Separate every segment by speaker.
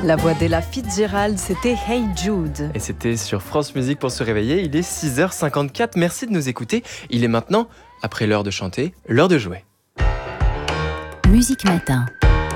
Speaker 1: La voix d'Ella Fitzgerald, c'était Hey Jude.
Speaker 2: Et c'était sur France Musique pour se réveiller. Il est 6h54. Merci de nous écouter. Il est maintenant, après l'heure de chanter, l'heure de jouer.
Speaker 3: Musique Matin.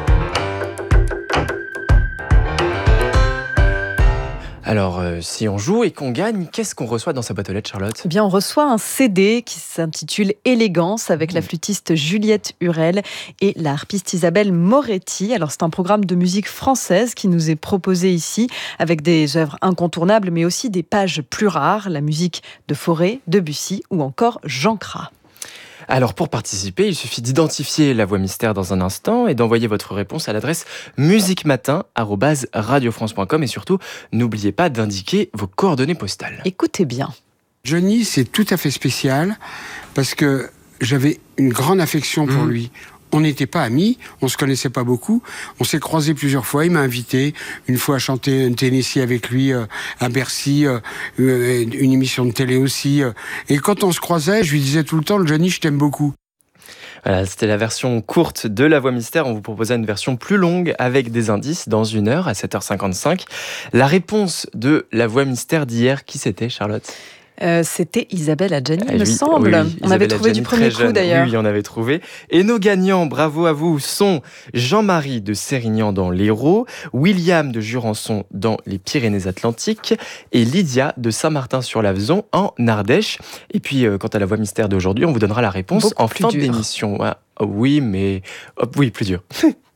Speaker 2: Alors, si on joue et qu'on gagne, qu'est-ce qu'on reçoit dans sa boîte aux lettres, Charlotte ?
Speaker 1: Eh bien, on reçoit un CD qui s'intitule Élégance avec la flûtiste Juliette Hurel et la harpiste Isabelle Moretti. Alors, c'est un programme de musique française qui nous est proposé ici avec des œuvres incontournables, mais aussi des pages plus rares, la musique de Fauré, Debussy ou encore Jean Cras.
Speaker 2: Alors pour participer, il suffit d'identifier la voix mystère dans un instant et d'envoyer votre réponse à l'adresse musiquematin@radiofrance.com et surtout, n'oubliez pas d'indiquer vos coordonnées postales.
Speaker 1: Écoutez bien.
Speaker 4: Johnny, c'est tout à fait spécial parce que j'avais une grande affection pour lui. On n'était pas amis, on se connaissait pas beaucoup. On s'est croisés plusieurs fois. Il m'a invité une fois à chanter un Tennessee avec lui à Bercy, une émission de télé aussi. Et quand on se croisait, je lui disais tout le temps, Johnny, je t'aime beaucoup.
Speaker 2: Voilà, c'était la version courte de la voix mystère. On vous proposait une version plus longue avec des indices dans 1 heure à 7h55. La réponse de la voix mystère d'hier, qui c'était, Charlotte ?
Speaker 1: C'était Isabelle Adjani, il me semble.
Speaker 2: Oui,
Speaker 1: on avait trouvé du premier coup d'ailleurs.
Speaker 2: Oui, on avait trouvé. Et nos gagnants, bravo à vous, sont Jean-Marie de Sérignan dans l'Hérault, William de Jurançon dans les Pyrénées-Atlantiques et Lydia de Saint-Martin-sur-Lavezon en Ardèche. Et puis, quant à la voix mystère d'aujourd'hui, on vous donnera la réponse en fin d'émission. Ah, oui, mais... oui, plus dur.